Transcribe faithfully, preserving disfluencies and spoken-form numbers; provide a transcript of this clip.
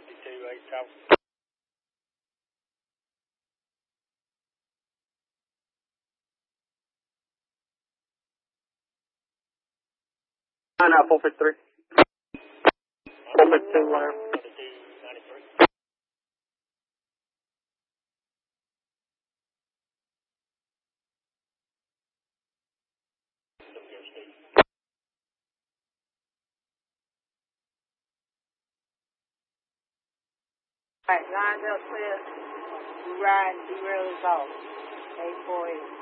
fifty-two eight South. Nine out four fifty-three. four fifty-two, whatever. thirty-two ninety-three. Alright, lines up clear. We ride, derail is off. eight four eight.